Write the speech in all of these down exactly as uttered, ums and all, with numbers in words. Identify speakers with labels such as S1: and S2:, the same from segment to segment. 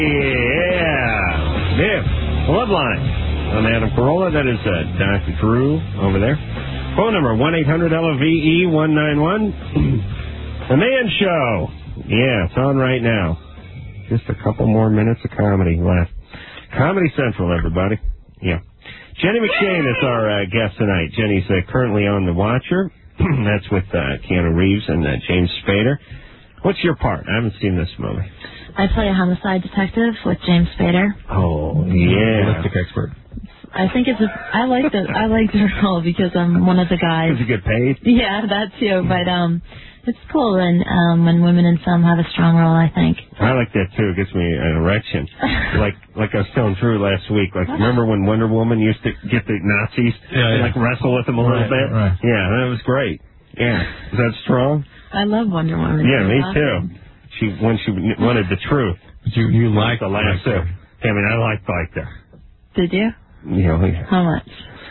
S1: Yeah. Biff, Bloodline. I'm Adam Carolla. That is uh, Doctor Drew over there. Phone number one eight hundred L V E one nine one. The Man Show. Yeah, it's on right now. Just a couple more minutes of comedy left. Comedy Central, everybody. Yeah. Jenny McShane is our uh, guest tonight. Jenny's uh, currently on The Watcher. That's with uh, Keanu Reeves and uh, James Spader. What's your part? I haven't seen this movie.
S2: I play a homicide detective with James Spader.
S1: Oh, yeah.
S3: Ballistic expert.
S2: I think it's a, I like the I like the role because I'm one of the guys.
S1: Does he get paid?
S2: Yeah, that too. But um, it's cool when um when women in film have a strong role. I think.
S1: I like that too. It gives me an erection. like like I was telling Drew last week. Like remember when Wonder Woman used to get the Nazis
S3: yeah,
S1: and
S3: yeah.
S1: like wrestle with them a
S3: right,
S1: little bit?
S3: Right.
S1: Yeah, that was great. Yeah, is that strong?
S2: I love Wonder Woman.
S1: Yeah, me
S2: awesome.
S1: too. She when she wanted the truth.
S3: But you you liked
S1: the last two. I mean, I liked liked her.
S2: Did you?
S1: You know, yeah.
S2: How much?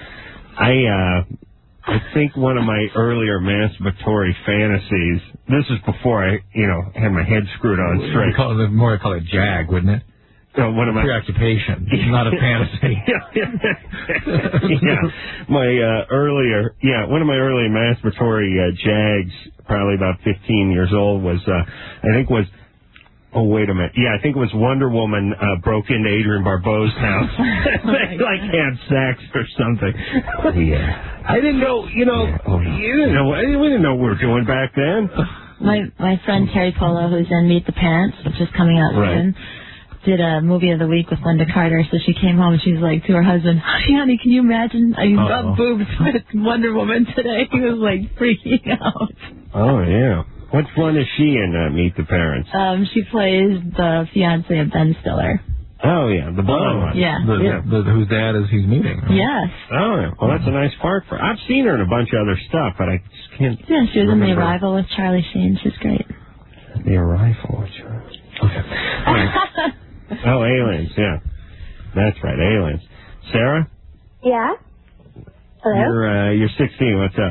S1: I uh, I think one of my earlier masturbatory fantasies. This is before I, you know, had my head screwed on straight.
S3: We call it more. I call it jag, wouldn't it?
S1: So one of my
S3: preoccupation, not a fantasy.
S1: yeah, yeah. My uh, earlier, yeah, one of my earlier masturbatory uh, jags, probably about fifteen years old, was uh, I think was. Oh, wait a minute. Yeah, I think it was Wonder Woman uh, broke into Adrienne Barbeau's house. They, like, had sex or something. Yeah. I didn't know, you know, yeah. oh, no. you didn't know, we didn't know what we were doing back then.
S2: My my friend Terry Polo, who's in Meet the Parents, which is coming out
S1: right.
S2: soon, did a movie of the week with Linda Carter. So she came home and she's like to her husband, honey, honey, can you imagine I got boobs with Wonder Woman today? He was, like, freaking out.
S1: Oh, yeah. What one is she in uh, Meet the Parents?
S2: Um, she plays the fiance of Ben Stiller.
S1: Oh, yeah, the blonde
S2: oh,
S1: one.
S2: Yeah.
S3: The,
S1: yeah.
S3: The, the, whose dad is he's meeting. Right?
S2: Yes.
S1: Oh, yeah. Well, that's a nice part for her. I've seen her in a bunch of other stuff, but I just can't
S2: Yeah, she was
S1: remember.
S2: in The Arrival with Charlie Sheen. She's great.
S1: The Arrival with Charlie Okay. Right. Oh, Aliens, yeah. That's right, Aliens. Sarah?
S4: Yeah? Hello?
S1: You're, uh, you're sixteen. What's up?